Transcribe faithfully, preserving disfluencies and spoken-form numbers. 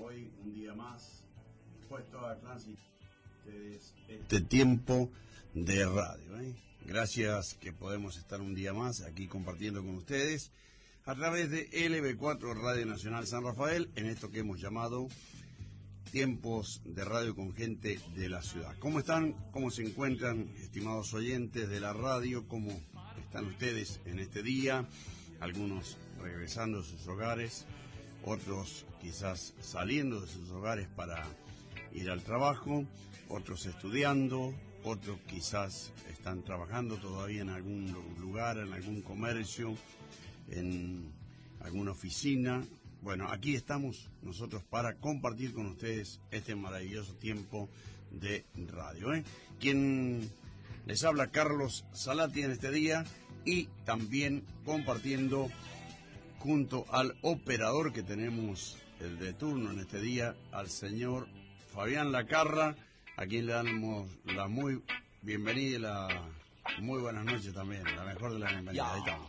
hoy, un día más, puesto a tránsito ustedes este tiempo de radio. ¿eh? Gracias que podemos estar un día más aquí compartiendo con ustedes a través de L B cuatro Radio Nacional San Rafael, en esto que hemos llamado Tiempos de Radio con Gente de la Ciudad. ¿Cómo están? ¿Cómo se encuentran, estimados oyentes de la radio? ¿Cómo están ustedes en este día? Algunos regresando a sus hogares, otros quizás saliendo de sus hogares para ir al trabajo, otros estudiando, otros quizás están trabajando todavía en algún lugar, en algún comercio, en alguna oficina. Bueno, aquí estamos nosotros para compartir con ustedes este maravilloso tiempo de radio. ¿eh? Quien les habla, Carlos Salati, en este día, y también compartiendo junto al operador que tenemos, el de turno en este día, al señor Fabián Lacarra, a quien le damos la muy bienvenida y la muy buenas noches también, la mejor de las bienvenidas. Ahí estamos.